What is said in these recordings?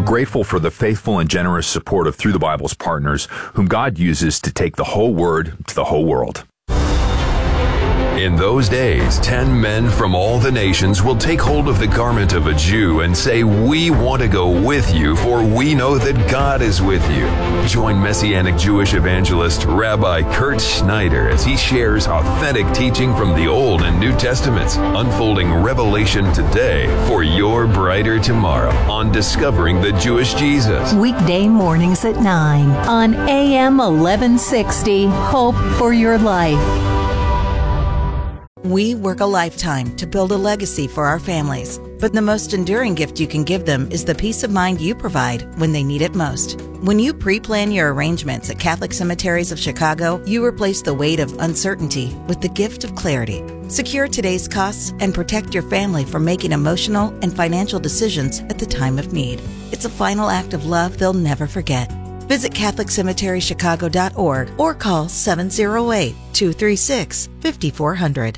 grateful for the faithful and generous support of Through the Bible's partners, whom God uses to take the whole Word to the whole world. In those days, 10 men from all the nations will take hold of the garment of a Jew and say, "We want to go with you, for we know that God is with you." Join Messianic Jewish evangelist Rabbi Kurt Schneider as he shares authentic teaching from the Old and New Testaments, unfolding revelation today for your brighter tomorrow on Discovering the Jewish Jesus. Weekday mornings at 9 on AM 1160. Hope for your life. We work a lifetime to build a legacy for our families, but the most enduring gift you can give them is the peace of mind you provide when they need it most. When you pre-plan your arrangements at Catholic Cemeteries of Chicago, you replace the weight of uncertainty with the gift of clarity. Secure today's costs and protect your family from making emotional and financial decisions at the time of need. It's a final act of love they'll never forget. Visit CatholicCemeteryChicago.org or call 708-236-5400.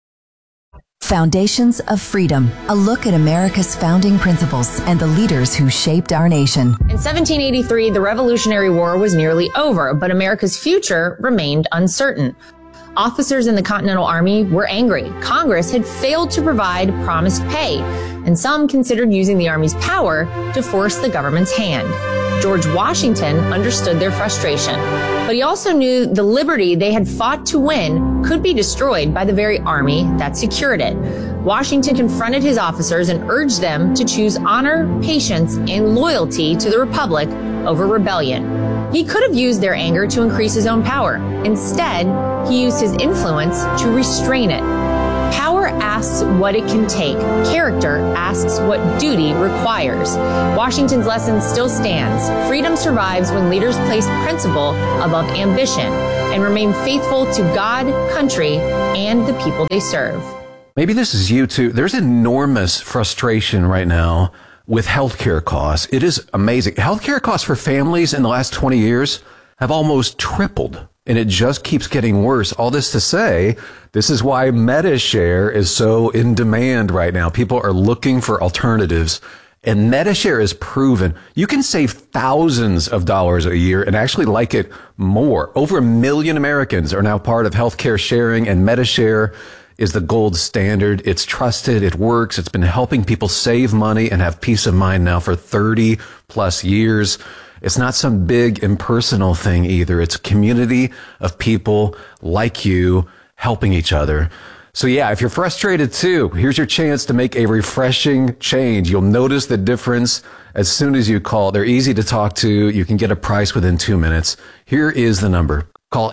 Foundations of Freedom, a look at America's founding principles and the leaders who shaped our nation. In 1783, the Revolutionary War was nearly over, but America's future remained uncertain. Officers in the Continental Army were angry. Congress had failed to provide promised pay, and some considered using the Army's power to force the government's hand. George Washington understood their frustration, but he also knew the liberty they had fought to win could be destroyed by the very army that secured it. Washington confronted his officers and urged them to choose honor, patience, and loyalty to the Republic over rebellion. He could have used their anger to increase his own power. Instead, he used his influence to restrain it. Power asks what it can take. Character asks what duty requires. Washington's lesson still stands. Freedom survives when leaders place principle above ambition and remain faithful to God, country, and the people they serve. Maybe this is you too. There's enormous frustration right now with healthcare costs. It is amazing. Healthcare costs for families in the last 20 years have almost tripled, and it just keeps getting worse. All this to say, this is why Medi-Share is so in demand right now. People are looking for alternatives, and Medi-Share is proven. You can save thousands of dollars a year and actually like it more. Over 1 million Americans are now part of healthcare sharing, and Medi-Share is the gold standard. It's trusted. It works. It's been helping people save money and have peace of mind now for 30 plus years. It's not some big impersonal thing either. It's a community of people like you helping each other. So yeah, if you're frustrated too, here's your chance to make a refreshing change. You'll notice the difference as soon as you call. They're easy to talk to. You can get a price within 2 minutes. Here is the number. Call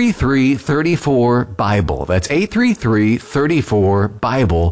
833-34-BIBLE. That's 833-34-BIBLE.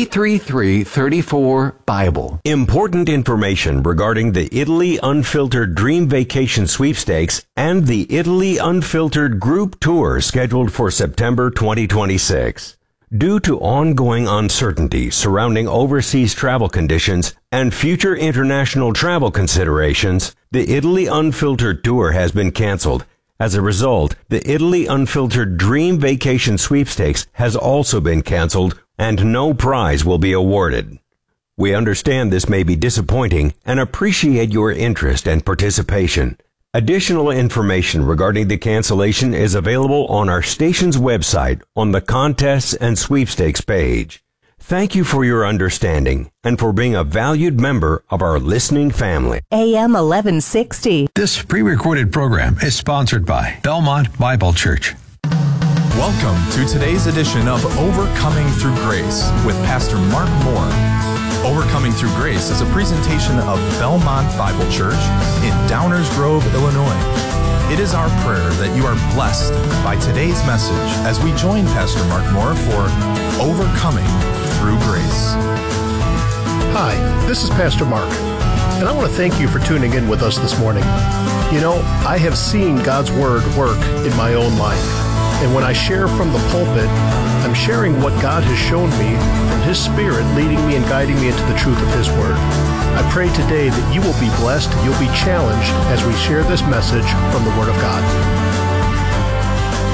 833-34-BIBLE. Important information regarding the Italy Unfiltered Dream Vacation Sweepstakes and the Italy Unfiltered Group Tour scheduled for September 2026. Due to ongoing uncertainty surrounding overseas travel conditions and future international travel considerations, the Italy Unfiltered Tour has been canceled. As a result, the Italy Unfiltered Dream Vacation Sweepstakes has also been canceled, and no prize will be awarded. We understand this may be disappointing and appreciate your interest and participation. Additional information regarding the cancellation is available on our station's website on the Contests and Sweepstakes page. Thank you for your understanding and for being a valued member of our listening family. AM 1160. This pre-recorded program is sponsored by Belmont Bible Church. Welcome to today's edition of Overcoming Through Grace with Pastor Mark Moore. Overcoming Through Grace is a presentation of Belmont Bible Church in Downers Grove, Illinois. It is our prayer that you are blessed by today's message as we join Pastor Mark Moore for Overcoming Through Grace. Hi, this is Pastor Mark, and I want to thank you for tuning in with us this morning. You know, I have seen God's Word work in my own life, and when I share from the pulpit, I'm sharing what God has shown me from His Spirit leading me and guiding me into the truth of His Word. I pray today that you will be blessed and you'll be challenged as we share this message from the Word of God.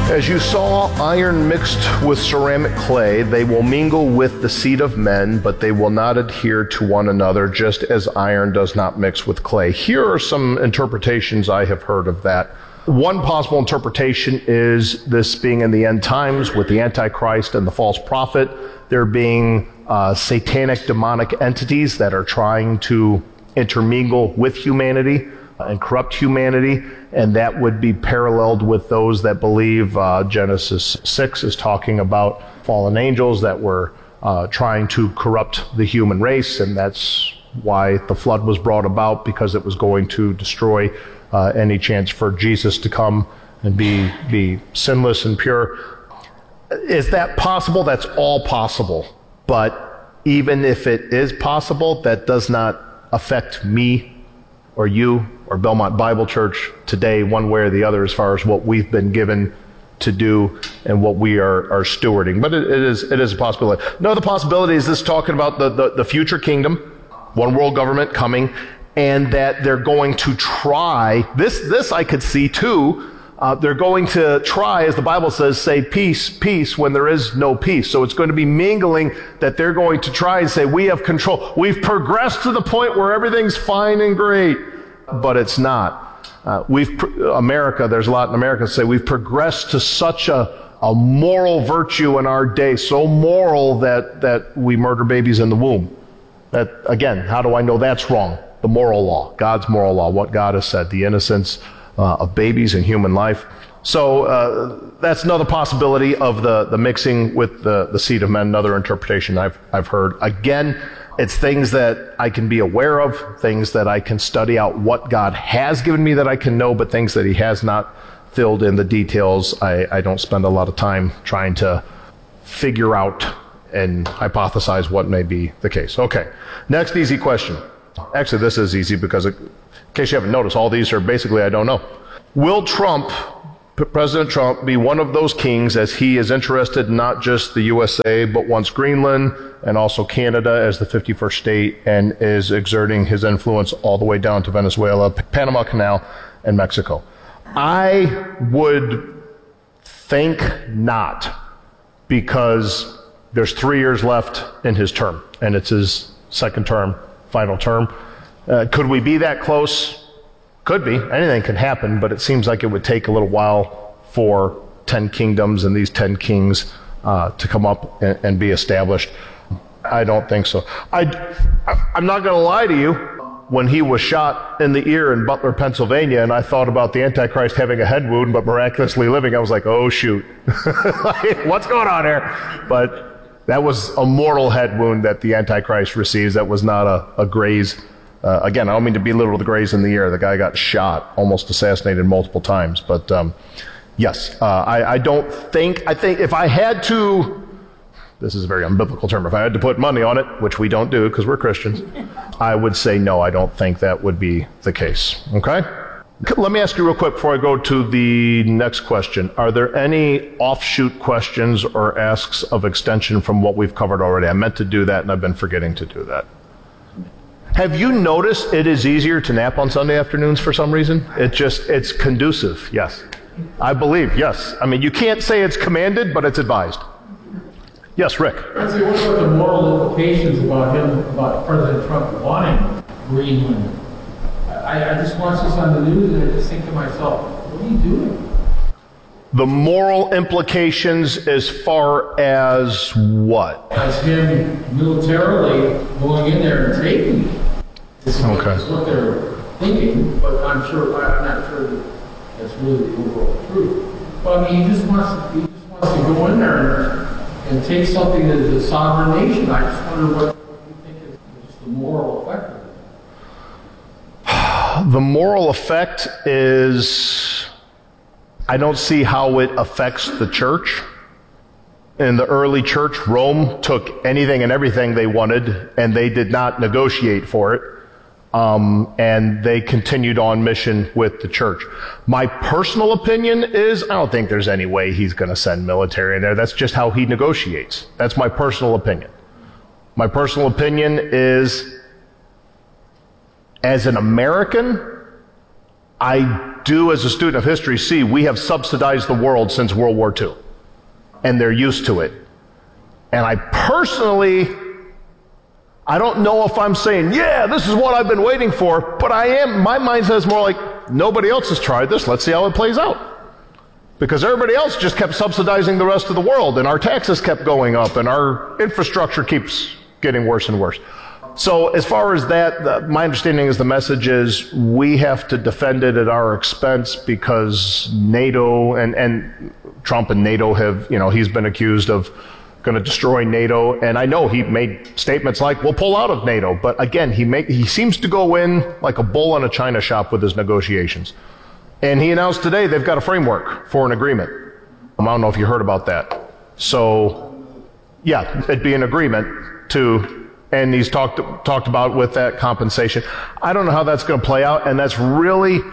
As you saw iron mixed with ceramic clay, they will mingle with the seed of men, but they will not adhere to one another, just as iron does not mix with clay. Here are some interpretations I have heard of that. One possible interpretation is this being in the end times with the Antichrist and the false prophet. There being satanic demonic entities that are trying to intermingle with humanity and corrupt humanity, and that would be paralleled with those that believe Genesis 6 is talking about fallen angels that were trying to corrupt the human race, and that's why the flood was brought about, because it was going to destroy any chance for Jesus to come and be sinless and pure. Is that possible? That's all possible. But even if it is possible, that does not affect me or you or Belmont Bible Church today one way or the other as far as what we've been given to do and what we are stewarding. But it is a possibility. Another possibility is this talking about the future kingdom, one world government coming, and that they're going to try, this I could see too, they're going to try, as the Bible says, say peace, peace, when there is no peace. So it's going to be mingling, that they're going to try and say, we have control. We've progressed to the point where everything's fine and great, but it's not. America, there's a lot in America that say we've progressed to such a moral virtue in our day, so moral that we murder babies in the womb. That, again, how do I know that's wrong? The moral law, God's moral law, what God has said, the innocence of babies and human life. So that's another possibility of the mixing with the seed of men, another interpretation I've heard. Again, it's things that I can be aware of, things that I can study out what God has given me that I can know, but things that he has not filled in the details. I don't spend a lot of time trying to figure out and hypothesize what may be the case. Okay, next easy question. Actually, this is easy because, in case you haven't noticed, all these are basically I don't know. Will President Trump, be one of those kings, as he is interested in not just the USA, but wants Greenland and also Canada as the 51st state, and is exerting his influence all the way down to Venezuela, Panama Canal, and Mexico? I would think not, because there's 3 years left in his term, and it's his second term, final term. Could we be that close? Could be. Anything can happen, but it seems like it would take a little while for 10 kingdoms and these 10 kings to come up and be established. I don't think so. I'm not going to lie to you. When he was shot in the ear in Butler, Pennsylvania, and I thought about the Antichrist having a head wound but miraculously living, I was like, oh shoot. What's going on here? But that was a mortal head wound that the Antichrist receives. That was not a graze. Again, I don't mean to belittle the graze in the ear. The guy got shot, almost assassinated multiple times. But yes, I think if I had to, this is a very unbiblical term, if I had to put money on it, which we don't do because we're Christians, I would say no, I don't think that would be the case. Okay? Let me ask you real quick before I go to the next question. Are there any offshoot questions or asks of extension from what we've covered already? I meant to do that and I've been forgetting to do that. Have you noticed it is easier to nap on Sunday afternoons for some reason? It's conducive, yes. I believe, yes. I mean, you can't say it's commanded, but it's advised. Yes, Rick. I'd say, what about the moral implications about President Trump wanting Greenland? I just watched this on the news and I just think to myself, what are you doing? The moral implications as far as what? As him militarily going in there and taking it. This is what they're thinking, but I'm not sure that that's really the overall truth. But I mean, he just wants to go in there and take something that is a sovereign nation. I just wonder what you think is just the moral effect of it. The moral effect is, I don't see how it affects the church. In the early church, Rome took anything and everything they wanted, and they did not negotiate for it. And they continued on mission with the church. My personal opinion is, I don't think there's any way he's going to send military in there. That's just how he negotiates. That's my personal opinion. My personal opinion is, as an American, I do, as a student of history, see we have subsidized the world since World War II. And they're used to it. And I personally, I don't know if I'm saying, yeah, this is what I've been waiting for, but I am, my mind says more like, nobody else has tried this, let's see how it plays out. Because everybody else just kept subsidizing the rest of the world, and our taxes kept going up, and our infrastructure keeps getting worse and worse. So as far as that, my understanding is the message is we have to defend it at our expense because NATO and Trump and NATO have, he's been accused of going to destroy NATO. And I know he made statements like, we'll pull out of NATO. But again, he seems to go in like a bull in a china shop with his negotiations. And he announced today they've got a framework for an agreement. I don't know if you heard about that. So, yeah, it'd be an agreement to, and he's talked about with that compensation. I don't know how that's going to play out, and that's really,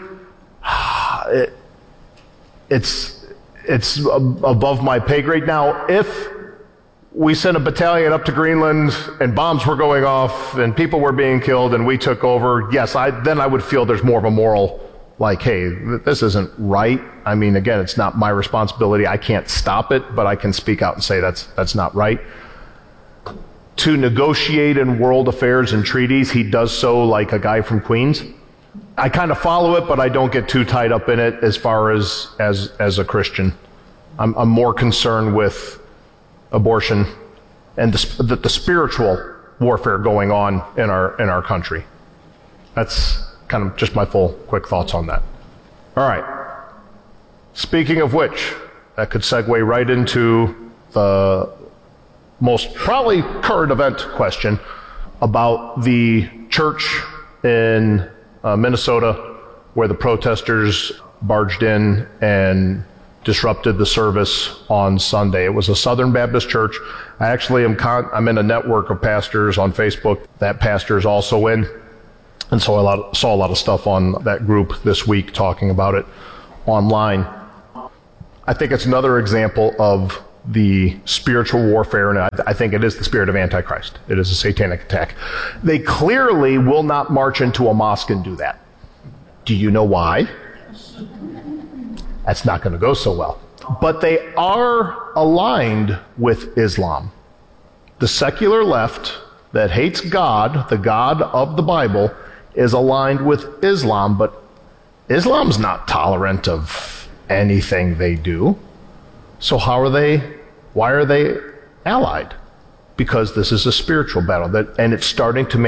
it's above my pay grade. Now, if we sent a battalion up to Greenland and bombs were going off and people were being killed and we took over, yes, then I would feel there's more of a moral, like, hey, this isn't right. I mean, again, it's not my responsibility. I can't stop it, but I can speak out and say that's not right. To negotiate in world affairs and treaties, he does so like a guy from Queens. I kind of follow it, but I don't get too tied up in it as far as a Christian. I'm more concerned with abortion and the spiritual warfare going on in our country. That's kind of just my full quick thoughts on that. All right. Speaking of which, that could segue right into the most probably current event question about the church in Minnesota where the protesters barged in and disrupted the service on Sunday. It was a Southern Baptist church. I actually I'm in a network of pastors on Facebook. That pastor is also in. And so I saw a lot of stuff on that group this week talking about it online. I think it's another example of the spiritual warfare, and I think it is the spirit of Antichrist. It is a satanic attack. They clearly will not march into a mosque and do that. Do you know why? That's not going to go so well. But they are aligned with Islam. The secular left that hates God, the God of the Bible, is aligned with Islam, but Islam's not tolerant of anything they do. So why are they allied? Because this is a spiritual battle, and it's starting to